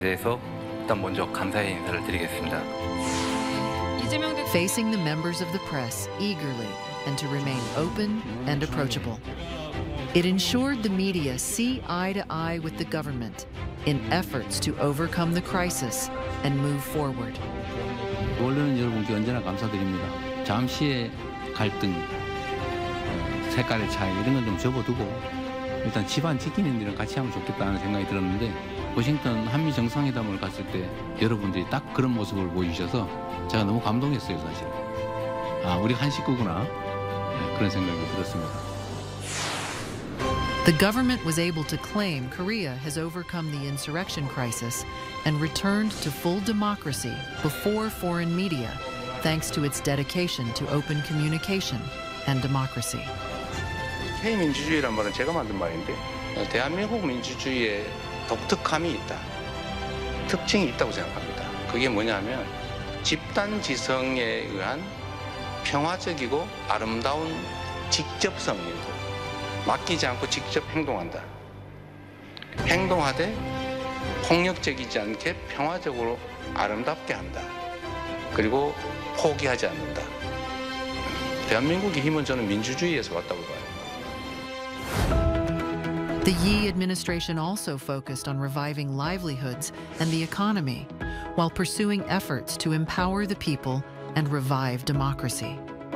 대해서 일단 먼저 감사의 인사를 드리겠습니다. Facing the members of the press eagerly and to remain open and approachable. It ensured the media see eye to eye with the government in efforts to overcome the crisis and move forward. 언론 여러분께 언제나 감사드립니다. 잠시의 갈등, 색깔의 차이 이런 건 좀 접어두고 일단 집안 지키는 일은 같이 하면 좋겠다는 생각이 들었는데 워싱턴 한미 정상회담을 갔을 때 여러분들이 딱 그런 모습을 보여주셔서 제가 너무 감동했어요, 사실. 아, 우리 한 식구구나. 그런 생각이 들었습니다. The government was able to claim Korea has overcome the insurrection crisis and returned to full democracy before foreign media, thanks to its dedication to open communication and democracy. K민주주의란 말은 제가 만든 말인데 대한민국 민주주의에 독특함이 있다. 특징이 있다고 생각합니다. 그게 뭐냐면 집단지성에 의한 평화적이고 아름다운 직접성이고 맡기지 않고 직접 행동한다. 행동하되 폭력적이지 않게 평화적으로 아름답게 한다. 그리고 포기하지 않는다. 대한민국의 힘은 저는 민주주의에서 왔다고 봐요. The Yi administration also focused on reviving livelihoods and the economy while pursuing efforts to empower the people and revive democracy.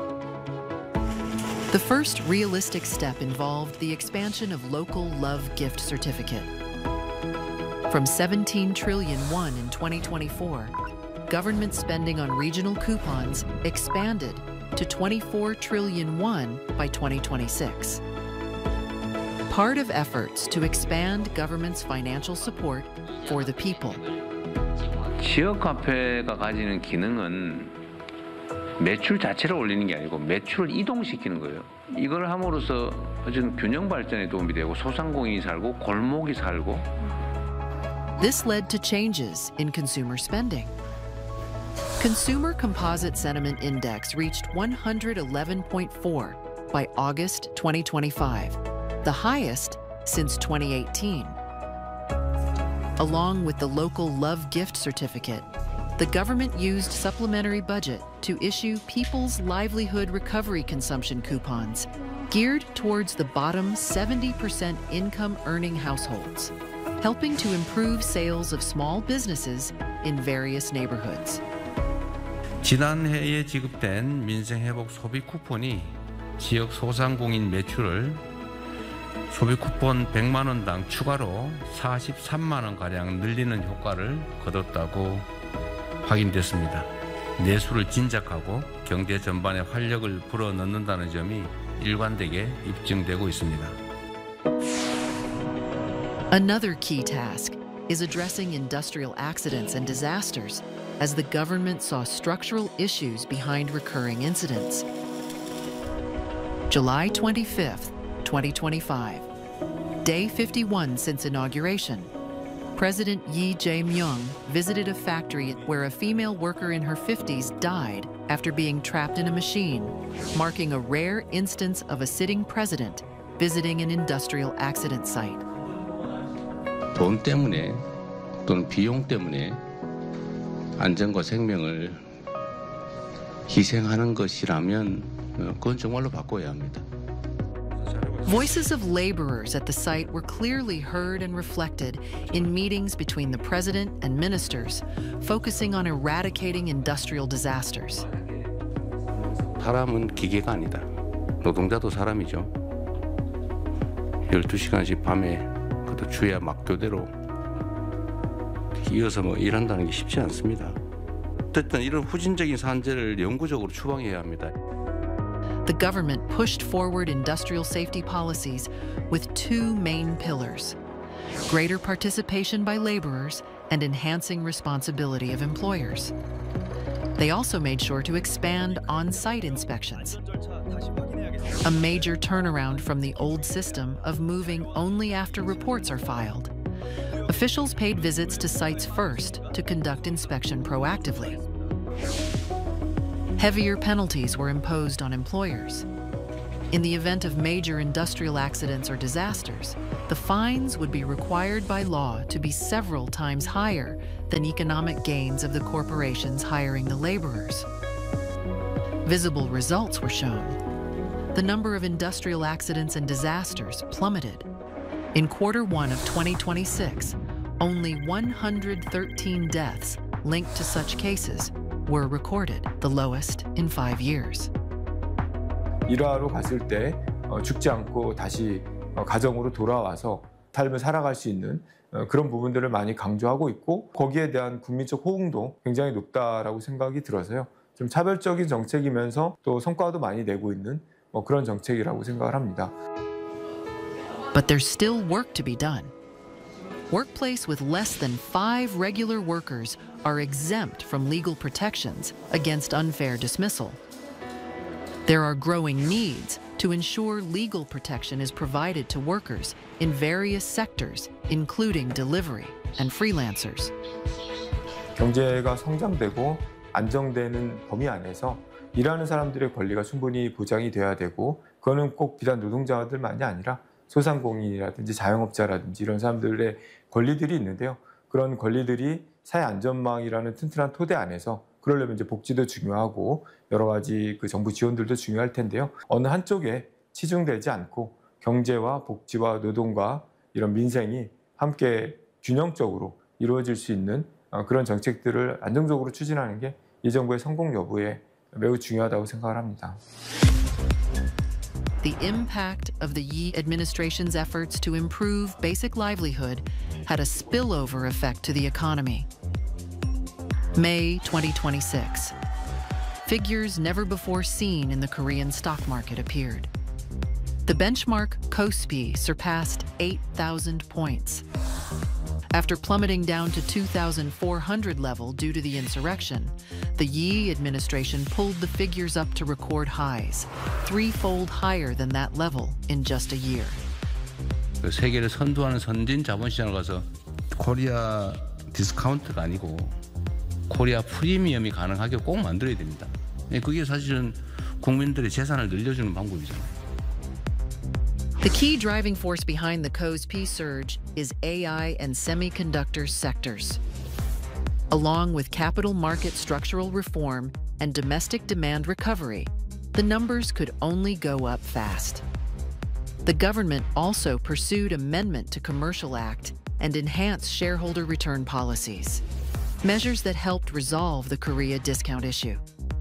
The first realistic step involved the expansion of local love gift certificate. From 17 trillion won in 2024, government spending on regional coupons expanded to 24 trillion won by 2026. Part of efforts to expand government's financial support for the people. 지역 화폐가 가지는 기능은 매출 자체를 올리는 게 아니고 매출을 이동시키는 거예요. 이걸 함으로써 어쨌든 균형 발전에 도움이 되고 소상공인이 살고 골목이 살고. This led to changes in consumer spending. Consumer Composite Sentiment Index reached 111.4 by August 2025, the highest since 2018. Along with the local Love Gift Certificate, the government used supplementary budget to issue People's Livelihood Recovery Consumption coupons geared towards the bottom 70% income-earning households, helping to improve sales of small businesses in various neighborhoods. 지난해에 지급된 민생회복 소비 쿠폰이 지역 소상공인 매출을 소비 쿠폰 100만 원당 추가로 43만 원가량 늘리는 효과를 거뒀다고 확인됐습니다. 내수를 진작하고 경제 전반에 활력을 불어넣는다는 점이 일관되게 입증되고 있습니다. Another key task is addressing industrial accidents and disasters as the government saw structural issues behind recurring incidents. July 25th, 2025, day 51 since inauguration. President Yi Jae-myung visited a factory where a female worker in her 50s died after being trapped in a machine, marking a rare instance of a sitting president visiting an industrial accident site. 돈 때문에 또는 비용 때문에 안전과 생명을 희생하는 것이라면 그건 정말로 바꿔야 합니다. Voices of laborers at the site were clearly heard and reflected in meetings between the president and ministers, focusing on eradicating industrial disasters. 사람은 기계가 아니다. 노동자도 사람이죠. 12시간씩 밤에 그것도 주야 막교대로 이어서 일한다는 게 쉽지 않습니다. 어쨌든 이런 후진적인 산재를 영구적으로 추방해야 합니다. The government pushed forward industrial safety policies with two main pillars: greater participation by laborers and enhancing responsibility of employers. They also made sure to expand on-site inspections, a major turnaround from the old system of moving only after reports are filed. Officials paid visits to sites first to conduct inspection proactively. Heavier penalties were imposed on employers. In the event of major industrial accidents or disasters, the fines would be required by law to be several times higher than economic gains of the corporations hiring the laborers. Visible results were shown. The number of industrial accidents and disasters plummeted. In Q1 of 2026, only 113 deaths linked to such cases were recorded, the lowest in 5 years. 일하러 갔을 때 죽지 않고 다시 가정으로 돌아와서 삶을 살아갈 수 있는 그런 부분들을 많이 강조하고 있고 거기에 대한 국민적 호응도 굉장히 높다라고 생각이 들어서요. 좀 차별적인 정책이면서 또 성과도 많이 내고 있는 그런 정책이라고 생각을 합니다. But there's still work to be done. Workplace with less than 5 regular workers are exempt from legal protections against unfair dismissal. There are growing needs to ensure legal protection is provided to workers in various sectors, including delivery and freelancers. 경제가 성장되고 안정되는 범위 안에서 일하는 사람들의 권리가 충분히 보장이 돼야 되고 그거는 꼭 비단 노동자들만이 아니라 소상공인이라든지 자영업자라든지 이런 사람들의 권리들이 있는데요. 그런 권리들이 사회 안전망이라는 튼튼한 토대 안에서 그러려면 이제 복지도 중요하고 여러 가지 그 정부 지원들도 중요할 텐데요. 어느 한쪽에 치중되지 않고 경제와 복지와 노동과 이런 민생이 함께 균형적으로 이루어질 수 있는 그런 정책들을 안정적으로 추진하는 게 이 정부의 성공 여부에 매우 중요하다고 생각을 합니다. The impact of the Yi administration's efforts to improve basic livelihood had a spillover effect to the economy. May 2026. Figures never before seen in the Korean stock market appeared. The benchmark KOSPI surpassed 8,000 points. After plummeting down to 2,400 level due to the insurrection, the Yi administration pulled the figures up to record highs, 3-fold higher than that level in just a year. 세계를 선도하는 선진 자본시장을 가서 코리아 디스카운트가 아니고 코리아 프리미엄이 가능하게 꼭 만들어야 됩니다. 그게 사실은 국민들의 재산을 늘려주는 방법이잖아요. The key driving force behind the KOSPI surge is AI and semiconductor sectors. Along with capital market structural reform and domestic demand recovery, the numbers could only go up fast. The government also pursued amendment to Commercial Act and enhanced shareholder return policies, measures that helped resolve the Korea discount issue.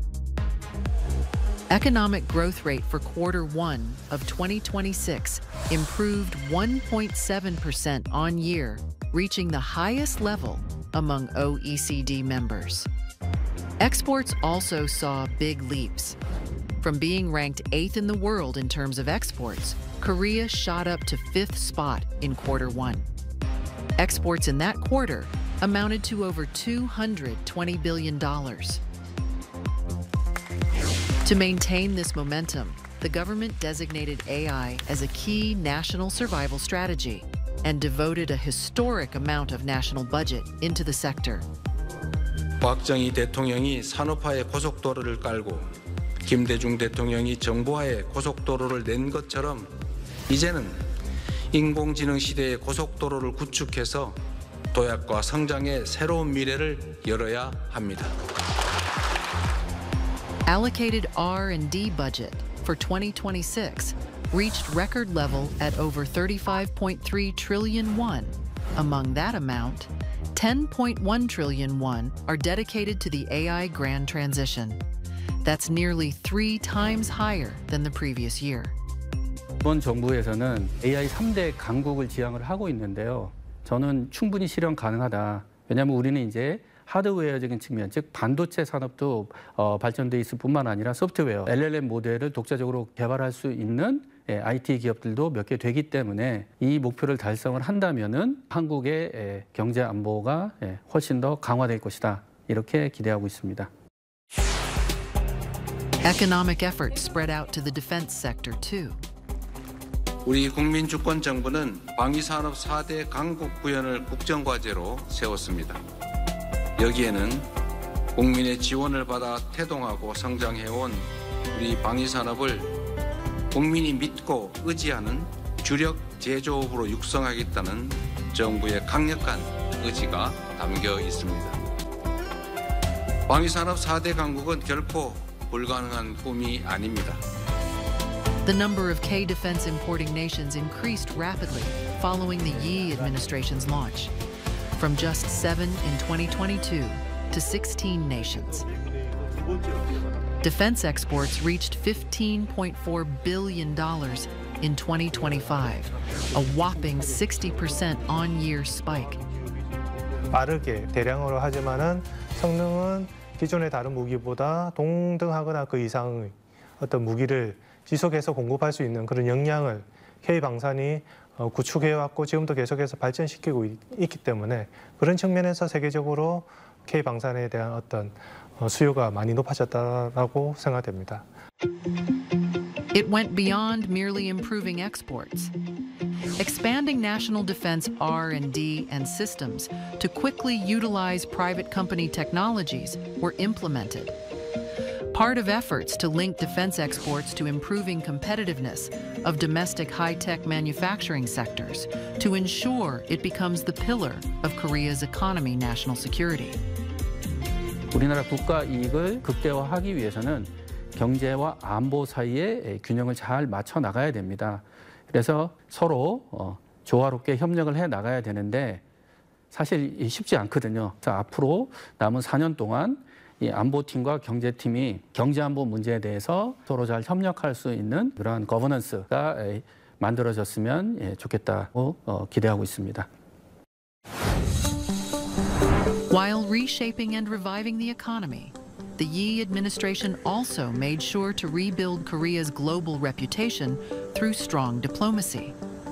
Economic growth rate for Q1 of 2026 improved 1.7% on year, reaching the highest level among OECD members. Exports also saw big leaps. From being ranked 8th in the world in terms of exports, Korea shot up to 5th spot in Q1. Exports in that quarter amounted to over $220 billion. To maintain this momentum, the government designated AI as a key national survival strategy and devoted a historic amount of national budget into the sector. 박정희 대통령이 산업화의 고속도로를 깔고 김대중 대통령이 정보화의 고속도로를 낸 것처럼 이제는 인공지능 시대의 고속도로를 구축해서 도약과 성장의 새로운 미래를 열어야 합니다. Allocated R&D budget for 2026 reached record level at over 35.3 trillion won. Among that amount, 10.1 trillion won are dedicated to the AI grand transition. That's nearly 3 times higher than the previous year. 이번 정부에서는 AI 3대 강국을 지향을 하고 있는데요. 저는 충분히 실현 가능하다. 왜냐하면 우리는 이제 하드웨어적인 측면, 즉 반도체 산업도 발전돼 있을 뿐만 아니라 소프트웨어, LLM 모델을 독자적으로 개발할 수 있는 IT 기업들도 몇 개 되기 때문에 이 목표를 달성을 한다면은 한국의 경제 안보가 훨씬 더 강화될 것이다. 이렇게 기대하고 있습니다. Economic efforts spread out to the defense sector too. 우리 국민주권정부는 방위산업 4대 강국 구현을 국정과제로 세웠습니다. 여기에는 국민의 지원을 받아 태동하고 성장해온 우리 방위산업을 국민이 믿고 의지하는 주력 제조업으로 육성하겠다는 정부의 강력한 의지가 담겨 있습니다. 방위산업 4대 강국은 결코 불가능한 꿈이 아닙니다. The number of K-defense importing nations increased rapidly following the Yi administration's launch, from just 7 in 2022 to 16 nations. Defense exports reached $15.4 billion in 2025, a whopping 60% on-year spike. 빠르게 대량으로 하지만은 성능은 기존의 다른 무기보다 동등하거나 그 이상의 어떤 무기를 지속해서 공급할 수 있는 그런 역량을 K방산이 구축해왔고 지금도 계속해서 발전시키고 있기 때문에 그런 측면에서 세계적으로 K방산에 대한 어떤 수요가 많이 높아졌다고 생각됩니다. It went beyond merely improving exports. Expanding national defense R&D and systems to quickly utilize private company technologies were implemented. Part of efforts to link defense exports to improving competitiveness of domestic high-tech manufacturing sectors to ensure it becomes the pillar of Korea's economy national security. 우리나라 국가 이익을 극대화하기 위해서는 경제와 안보 사이의 균형을 잘 맞춰 나가야 됩니다. 그래서 서로 조화롭게 협력을 해 나가야 되는데 사실 쉽지 않거든요. 그래서 앞으로 남은 4년 동안 이 안보팀과 경제팀이 경제안보 문제에 대해서 서로 잘 협력할 수 있는 그러한 거버넌스가 만들어졌으면 좋겠다고 기대하고 있습니다. While reshaping and reviving the economy, the Yi administration also made sure to rebuild Korea's global reputation through strong diplomacy.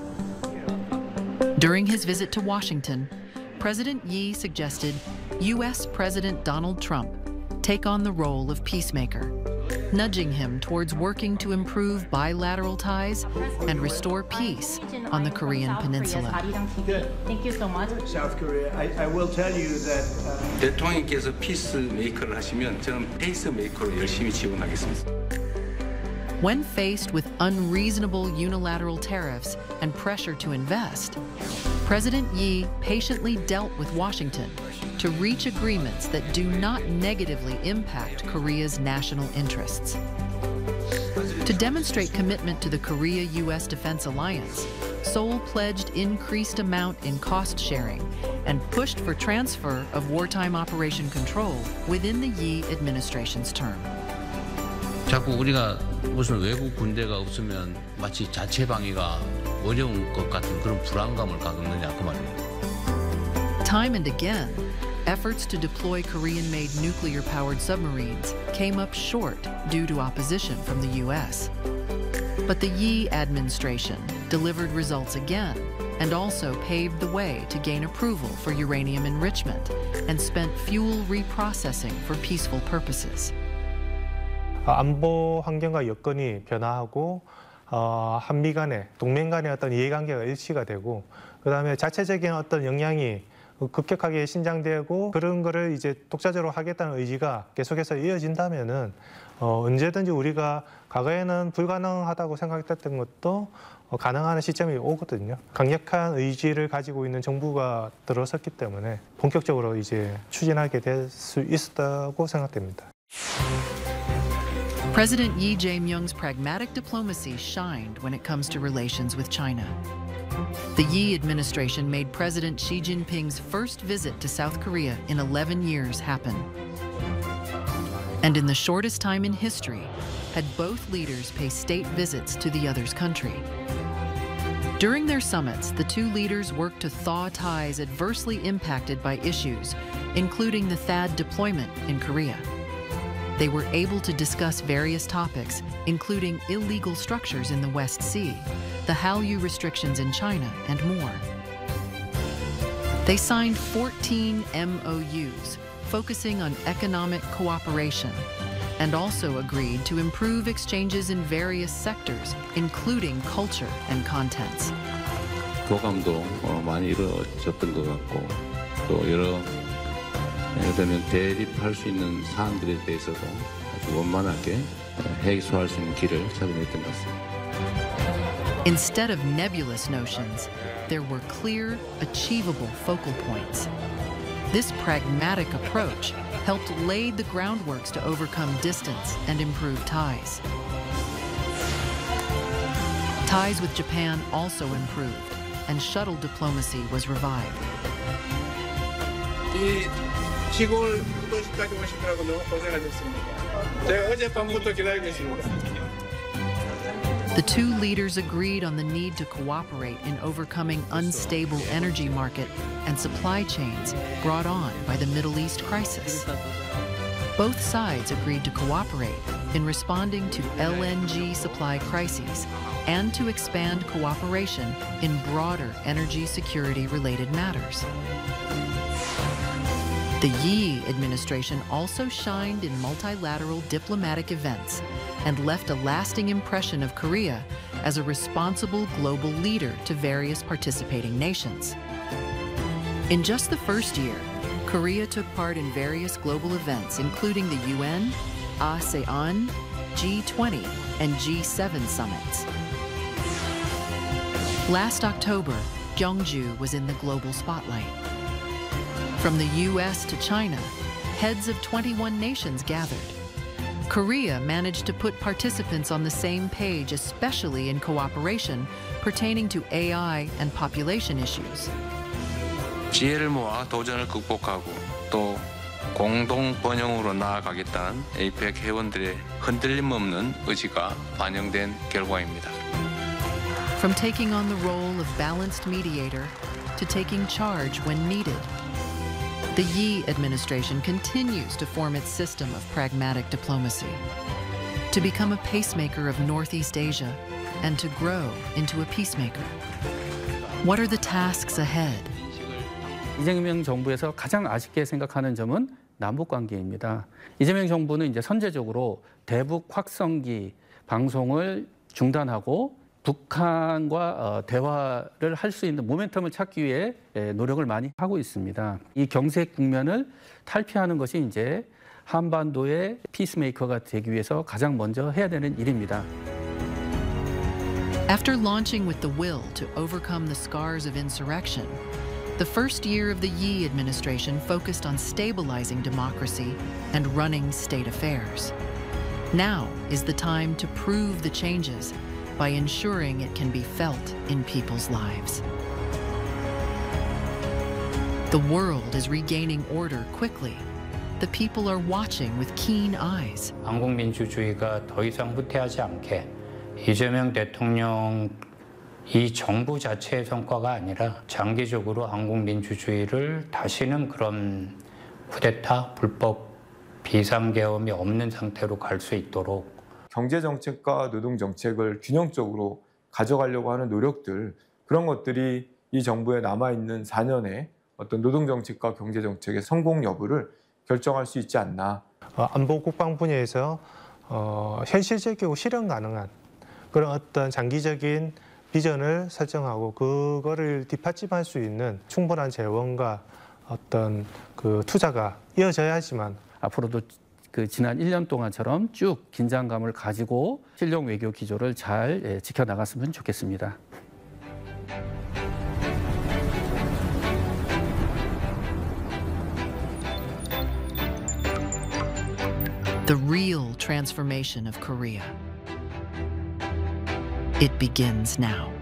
During his visit to Washington, President Yi suggested U.S. President Donald Trump take on the role of peacemaker, nudging him towards working to improve bilateral ties and restore peace on the Korean peninsula. Thank you so much. South Korea, I will tell you that 대통령께서 피스메이커를 하시면 저는 페이스메이커로 열심히 지원하겠습니다. When faced with unreasonable unilateral tariffs and pressure to invest, President Yi patiently dealt with Washington to reach agreements that do not negatively impact Korea's national interests. To demonstrate commitment to the Korea-U.S. Defense Alliance, Seoul pledged increased amount in cost sharing and pushed for transfer of wartime operation control within the Yi administration's term. 자꾸 우리가 무슨 외국 군대가 없으면 마치 자체 방위가 어려운 것 같은 그런 불안감을 갖느냐 그 말이에요. Time and again, efforts to deploy Korean-made nuclear-powered submarines came up short due to opposition from the U.S. But the Yi administration delivered results again and also paved the way to gain approval for uranium enrichment and spent fuel reprocessing for peaceful purposes. 안보 환경과 여건이 변화하고 한미 간의 동맹 간의 어떤 이해관계가 일치가 되고 그다음에 자체적인 어떤 역량이 급격하게 신장되고 그런 거를 이제 독자적으로 하겠다는 의지가 계속해서 이어진다면은 언제든지 우리가 과거에는 불가능하다고 생각했던 것도 가능한 시점이 오거든요. 강력한 의지를 가지고 있는 정부가 들어섰기 때문에 본격적으로 이제 추진하게 될 수 있었다고 생각됩니다. President Yi Jae-myung's pragmatic diplomacy shined when it comes to relations with China. The Yi administration made President Xi Jinping's first visit to South Korea in 11 years happen. And in the shortest time in history, had both leaders pay state visits to the other's country. During their summits, the two leaders worked to thaw ties adversely impacted by issues, including the THAAD deployment in Korea. They were able to discuss various topics, including illegal structures in the West Sea, the Hallyu restrictions in China, and more. They signed 14 MOUs, focusing on economic cooperation, and also agreed to improve exchanges in various sectors, including culture and contents. 교감도 많이 이루어졌던 것 같고 또 여러 예를 들면 대립할 수 있는 사안들에 대해서도 아주 원만하게 해소할 수 있는 길을 찾아냈던 것 같습니다. Instead of nebulous notions, there were clear, achievable focal points. This pragmatic approach helped lay the groundworks to overcome distance and improve ties. Ties with Japan also improved, and shuttle diplomacy was revived. 이 시골 도시까지 오시느라고 너무 고생하셨습니다. 제가 어젯밤부터 기다리고 있습니다. The two leaders agreed on the need to cooperate in overcoming unstable energy market and supply chains brought on by the Middle East crisis. Both sides agreed to cooperate in responding to LNG supply crises and to expand cooperation in broader energy security-related matters. The Yi administration also shined in multilateral diplomatic events and left a lasting impression of Korea as a responsible global leader to various participating nations. In just the first year, Korea took part in various global events, including the UN, ASEAN, G20, and G7 summits. Last October, Gyeongju was in the global spotlight. From the US to China, heads of 21 nations gathered. Korea managed to put participants on the same page, especially in cooperation pertaining to AI and population issues. 지혜를 모아 도전을 극복하고 또 공동 번영으로 나아가겠다는 APEC 회원들의 흔들림 없는 의지가 반영된 결과입니다. From taking on the role of balanced mediator to taking charge when needed, the Yi administration continues to form its system of pragmatic diplomacy, to become a pacemaker of Northeast Asia and to grow into a peacemaker. What are the tasks ahead? 이재명 정부에서 가장 아쉽게 생각하는 점은 남북 관계입니다. 이재명 정부는 이제 선제적으로 대북 확성기 방송을 중단하고 북한과 대화를 할 수 있는 모멘텀을 찾기 위해 노력을 많이 하고 있습니다. 이 경색 국면을 탈피하는 것이 이제 한반도의 피스메이커가 되기 위해서 가장 먼저 해야 되는 일입니다. After launching with the will to overcome the scars of insurrection, the first year of the Yi administration focused on stabilizing democracy and running state affairs. Now is the time to prove the changes by ensuring it can be felt in people's lives. The world is regaining order quickly. The people are watching with keen eyes. 한국 민주주의가 더 이상 후퇴하지 않게 이재명 대통령 이 정부 자체의 성과가 아니라 장기적으로 한국 민주주의를 다시는 그런 쿠데타, 불법, 비상계엄이 없는 상태로 갈 수 있도록 경제정책과 노동정책을 균형적으로 가져가려고 하는 노력들, 그런 것들이 이 정부에 남아있는 4년의 어떤 노동정책과 경제정책의 성공 여부를 결정할 수 있지 않나. 안보 국방 분야에서 현실적이고 실현 가능한 그런 어떤 장기적인 비전을 설정하고 그거를 뒷받침할 수 있는 충분한 재원과 어떤 그 투자가 이어져야지만 앞으로도 그 지난 1년 동안처럼 쭉 긴장감을 가지고 실용 외교 기조를 잘 지켜나갔으면 좋겠습니다. The real transformation of Korea. It begins now.